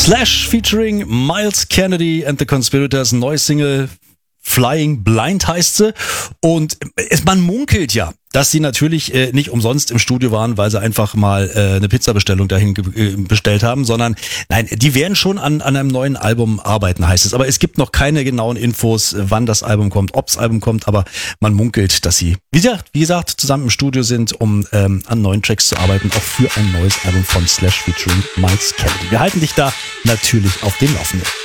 Slash featuring Miles Kennedy and the Conspirators, neue Single Flying Blind heißt sie. Und man munkelt ja, dass sie natürlich nicht umsonst im Studio waren, weil sie einfach mal eine Pizzabestellung dahin bestellt haben, sondern nein, die werden schon an einem neuen Album arbeiten, heißt es. Aber es gibt noch keine genauen Infos, wann das Album kommt, ob das Album kommt, aber man munkelt, dass sie, wie gesagt, zusammen im Studio sind, um an neuen Tracks zu arbeiten, auch für ein neues Album von Slash featuring Miles Kennedy. Wir halten dich da natürlich auf dem Laufenden.